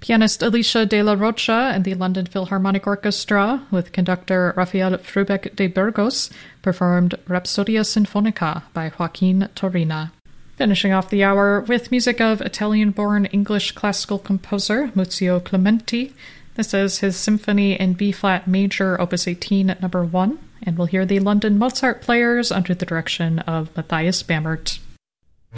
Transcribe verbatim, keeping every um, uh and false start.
Pianist Alicia de la Rocha and the London Philharmonic Orchestra, with conductor Rafael Frubeck de Burgos, performed Rhapsodia Sinfonica by Joaquin Torina. Finishing off the hour with music of Italian-born English classical composer Muzio Clementi. This is his Symphony in B-flat major, Opus eighteen, number one, and we'll hear the London Mozart Players under the direction of Matthias Bamert.